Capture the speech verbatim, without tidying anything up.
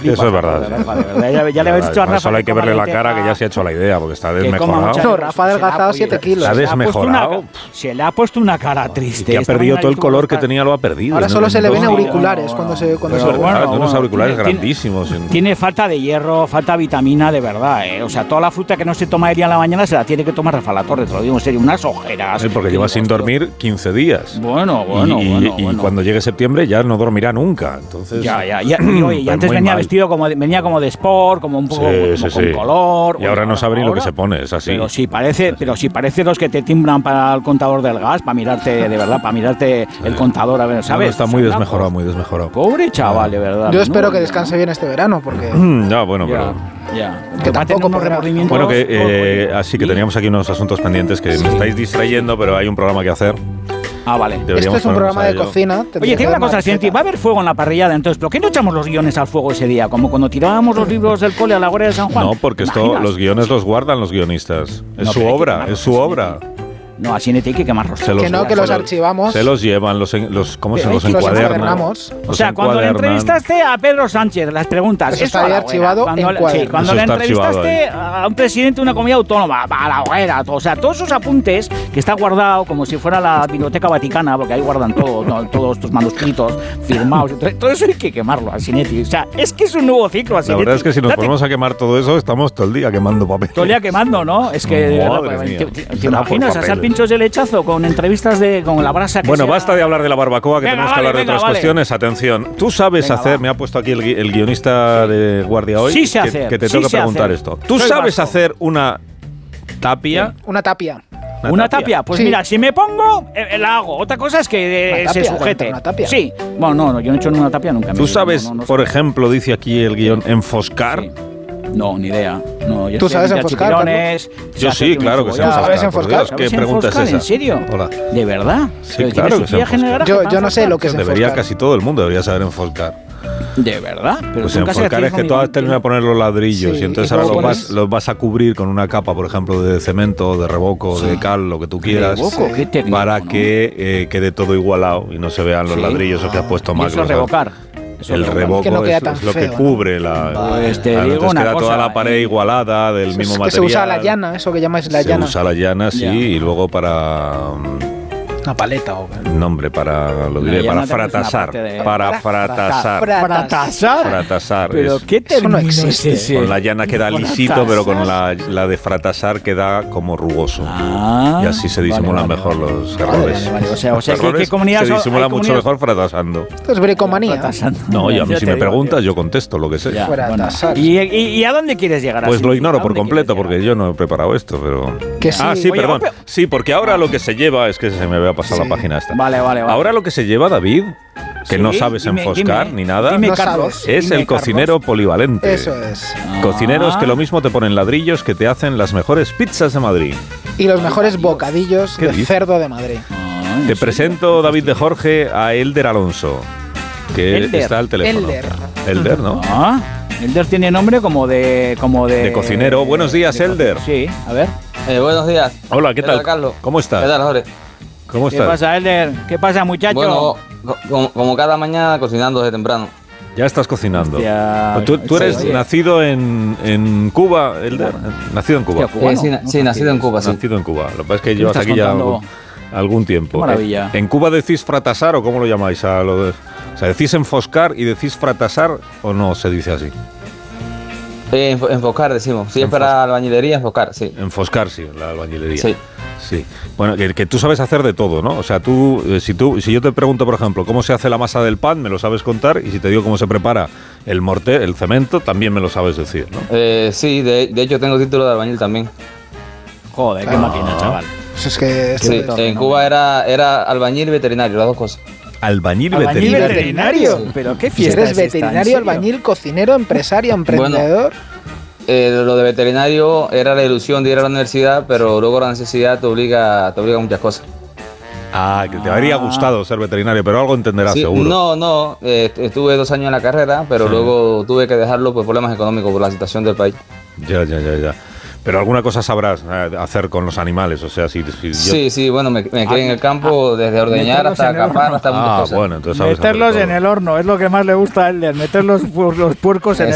flipas. Eso es verdad. De Rafa, de verdad. Ya, ya le habéis dicho a Rafa. Solo hay que verle la cara, que ya se ha hecho la idea, porque está desmejorado. No, Rafa ha adelgazado siete kilos. Está desmejorado. Se le ha puesto una cara triste. Que ha perdido todo el color que tenía, lo ha perdido. Ahora solo se le ven auriculares cuando se cuando se bueno, unos auriculares grandísimos. Tiene falta de hierro, falta de vitamina, de verdad, ¿eh? O sea, toda la fruta que no se toma día a la mañana se la tiene que tomar Rafa La Torre, te lo digo en serio, unas ojeras. Sí, porque lleva sin dormir quince días. Bueno, bueno, y, bueno. Y bueno. cuando llegue septiembre ya no dormirá nunca. Entonces, ya, ya, ya. Y, oye, y antes venía mal. vestido como de, venía como de sport, como un poco sí, como sí, con sí. color. Y ahora no sabe ni lo que se pone, es así. Pero sí parece, pero sí parece los que te timbran para el contador del gas, para mirarte, de verdad, para mirarte sí. el contador, a ver, ¿sabes? No, está muy desmejorado, muy desmejorado. Pobre chaval, de verdad. Yo espero que descanse bien este verano, porque... ya, bueno, ya, pero... Ya. Que tampoco unos remordimientos. Bueno, que eh, así que teníamos aquí unos asuntos pendientes que sí. me estáis distrayendo, pero hay un programa que hacer. Ah, vale. Esto es un programa de cocina. Oye, tiene una cosa, Sienti, va a haber fuego en la parrillada, entonces, ¿por qué no echamos los guiones al fuego ese día? Como cuando tirábamos los libros del cole a la Guardia de San Juan. No, porque esto, los guiones los guardan los guionistas. Es no, su obra, es su obra. No, así no hay que quemarlos. Se los, que no, que los archivamos. Se los llevan, los, los ¿cómo se los encuadernan? O sea, cuando le entrevistaste a Pedro Sánchez, las preguntas... Eso está archivado cuando, en sí, cuando le entrevistaste a un presidente de una comunidad autónoma, a la hoguera, o sea, todos esos apuntes que está guardado como si fuera la Biblioteca Vaticana, porque ahí guardan todo, no, todos tus manuscritos firmados, todo eso hay que quemarlo, Asinetti. O sea, es que es un nuevo ciclo, Asinetti. La verdad es que si nos Date. ponemos a quemar todo eso, estamos todo el día quemando papel. Todo el día quemando, ¿no? Es que, de verdad, ¿te, te, te imaginas hacer pinchos de lechazo con entrevistas de con la brasa que Bueno, sea... basta de hablar de la barbacoa, que venga, tenemos que vale, hablar venga, de otras vale. cuestiones. Atención, tú sabes venga, hacer, va. me ha puesto aquí el, el guionista de Guardia hoy, sí sé que, hacer, que te sí tengo que preguntar hacer. esto. ¿Tú Soy sabes vasco. hacer una tapia? Sí, una tapia. ¿Una, ¿Una tapia? tapia? Pues sí. mira, si me pongo, eh, la hago. Otra cosa es que eh, tapia, se sujete. Una tapia. Sí. Bueno, no, no, yo no he hecho una tapia nunca. ¿Tú sabes, no, no, no por ejemplo, dice aquí el guión, enfoscar? Sí. No, ni idea. No, yo ¿Tú sabes enfoscar? Yo sí, claro que sé enfoscar. ¿Sabes enfoscar? Dios, ¿qué pregunta es esa? ¿En serio? Hola. ¿De verdad? Sí, claro que sé enfoscar. Yo, yo no sé lo que es enfoscar. Debería casi todo el mundo debería saber enfoscar. ¿De verdad? Pero pues enfocar es que tú has terminado de poner los ladrillos sí, y entonces y ahora los vas, los vas a cubrir con una capa, por ejemplo, de cemento, de revoco, sí. de cal, lo que tú quieras, revoco, qué técnico, para ¿no? que eh, quede todo igualado y no se vean los sí. ladrillos o que has puesto mal. Eso es revocar. Eso el revoco que no es, es lo que cubre ¿no? la. Pues te claro, digo entonces una queda cosa, toda la pared igualada del es mismo que material. Se usa la llana, eso que llamáis la se llana. Se usa la llana, sí, ya. y luego para. Una paleta o nombre para lo diré, para fratasar, de... para fratasar. ¿Fratasar? Fratasar. Pero es, qué término no existe. es ese. Con la llana queda lisito, pero con la, la de fratasar queda como rugoso. Ah, y así se disimulan vale, vale, mejor vale. los errores. Vale, vale. O sea, o sea los errores ¿qué comunidad se disimula mucho comunidad? mejor fratasando. Esto es bricomanía. Fratasando. No, y a mí yo si me digo, preguntas, tío. yo contesto lo que sé. Ya, bueno. ¿Y, y, ¿Y a dónde quieres llegar? Pues así? lo ignoro por completo, porque yo no he preparado esto, pero... Que sí. Ah, sí, Oye, perdón. pero... Sí, porque ahora lo que se lleva, es que se me va a pasar sí. la página esta. Vale, vale, vale. Ahora lo que se lleva, David, que sí, no sabes dime, enfoscar dime, ni nada, dime, no Carlos, es dime, el cocinero Carlos. polivalente. Eso es. Ah. Cocineros que lo mismo te ponen ladrillos que te hacen las mejores pizzas de Madrid. Y los mejores bocadillos de dices? cerdo de Madrid. Ah, Te sí. presento, David de Jorge, a Elder Alonso, que Elder. está al teléfono. Elder. Elder, ¿no? Ah, Elder tiene nombre como de... Como de, De cocinero. Buenos días, de, Elder. Sí, a ver. Eh, buenos días. Hola, ¿qué, ¿Qué tal? tal, Carlos? ¿Cómo estás? ¿Qué tal, Jorge? ¿Cómo ¿Qué estás? pasa, Elder? ¿Qué pasa, muchacho? Bueno, como, como cada mañana cocinando desde temprano. Ya estás cocinando. Hostia, ¿Tú, tú eres sí, nacido en, en Cuba, Elder? Nacido en Cuba. Hostia, cubano. Eh, sí, na- sí, nacido en Cuba, sí. Nacido en Cuba. Lo que pasa es que ¿Qué llevas me estás aquí ya contando? algún, algún tiempo. Qué maravilla. ¿En Cuba decís fratasar o cómo lo llamáis? A lo de, o sea, ¿decís enfoscar y decís fratasar o no se dice así? Eh, enfo- enfocar, decimos. Si es para albañilería, enfocar, sí. Enfoscar, sí, la albañilería. Sí. Sí. Bueno, que, que tú sabes hacer de todo, ¿no? O sea, tú, eh, si tú, si yo te pregunto, por ejemplo, cómo se hace la masa del pan, me lo sabes contar, y si te digo cómo se prepara el morté, el cemento, también me lo sabes decir, ¿no? Eh, sí, de, de hecho tengo título de albañil también. Joder, qué Ah. máquina, chaval. Pues es que... es Sí, que- en Cuba era, era albañil y veterinario, las dos cosas. Albañil, ¿Albañil veterinario. veterinario? Sí. ¿Pero qué Si fiesta eres es esta, en veterinario, serio? albañil, cocinero, empresario, emprendedor... Eh, lo de veterinario era la ilusión de ir a la universidad, pero luego la necesidad te obliga, te obliga a muchas cosas. Ah, que te habría gustado ser veterinario, pero algo entenderás Sí, seguro. no, no, eh, estuve dos años en la carrera, pero Sí. luego tuve que dejarlo por problemas económicos, por la situación del país. Ya, ya, ya, ya. Pero alguna cosa sabrás eh, hacer con los animales, o sea, si... si yo- Sí, sí, bueno, me, me quedé en el campo desde ordeñar meterlos hasta en el capar, horno. hasta muchas Ah, cosas. bueno, entonces sabes hacer Meterlos todo. en el horno, es lo que más le gusta a Elder, meter los, pu- los puercos en el